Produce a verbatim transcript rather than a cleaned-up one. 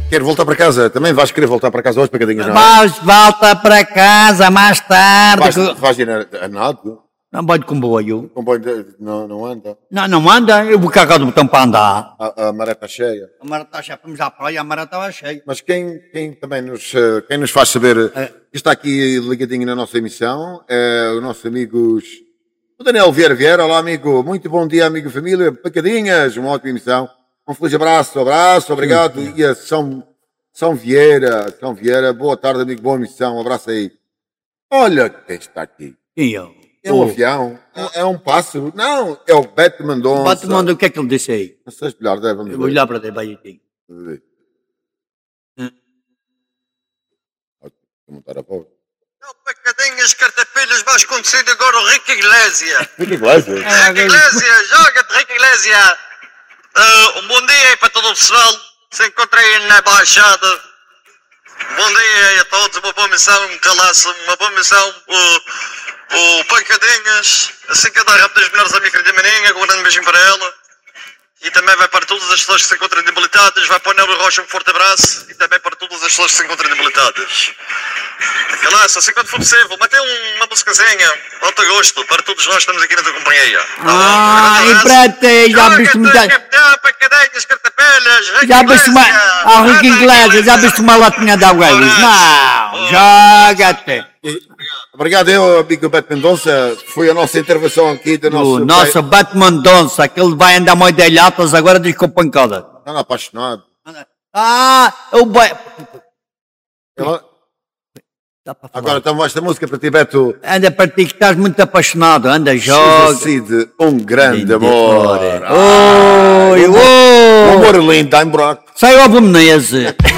Quero voltar para casa. Também vais querer voltar para casa hoje, Pancadinhas, não é? Mas volta para casa mais tarde. Vais, que- vais ir a, a nado? Não vai de comboio. O comboio de- não, não anda. Não, não anda. Eu vou carregar do botão para andar. A, a maré está cheia. A mara está cheia. Fomos à praia, a mara estava cheia. Mas quem, quem também nos, eh, quem nos faz saber É. que está aqui ligadinho na nossa emissão é o nosso amigo o Daniel Vieira Vieira. Olá, amigo. Muito bom dia, amigo e família. Pancadinhas, uma ótima emissão. Um feliz abraço, abraço, obrigado. E a São, São Vieira, São Vieira, boa tarde, amigo, boa emissão. Um abraço aí. Olha quem está aqui. E eu? É um Oh. avião, é, é um pássaro. Não, é o Beto Mendonça. Bate manda o que é que ele disse aí? Não sei melhor, deve, vamos Eu vou ver. olhar para ti, vai aqui. Vamos ver. Hum. Vou montar a voz. Não, Pancadinhas, cartapilhas, vais conhecer agora o Rico Iglesias. Rico Iglesias. Ah, Rico Iglesias, joga-te, Rico Iglesias. Ah, um bom dia aí para todo o pessoal. Se encontrei aí na Baixada. Bom dia aí a todos, uma boa missão, um calaço, uma boa missão. O, o Pancadinhas, assim que dá rápido as melhores amigas da Maninha, um grande beijinho para ela. E também vai para todas as pessoas que se encontram debilitadas, vai para o Nélio Rocha um forte abraço e também para todas as pessoas que se encontram debilitadas. Calaço, assim quando for possível, matei um, uma musicazinha, alto gosto, para todos nós que estamos aqui na tua companhia. Tá bom? Ah, Um grande e abraço. para ti, já viste Joga-te, muita... capitão, Pancadinhas, cartapelhas, Rico Já viste uma... Iglesias. Ah, Rico Anda, Iglesias, já viste uma latinha de água? Não, joga-te. Obrigado, eu, amigo Beto Mendonça. Foi a nossa intervenção aqui do nosso. O nosso Batman Donça, aquele vai andar muito de ilhatas, agora diz com pancada. Está apaixonado. Ah, o boi... Ela- Dá para falar. Agora, então, esta música para ti, Beto. Anda para ti que estás muito apaixonado, anda, Joga. joga. Um grande amor. Oi, Um oi. amor lindo, I'm Brock. Sai ao Bemenese.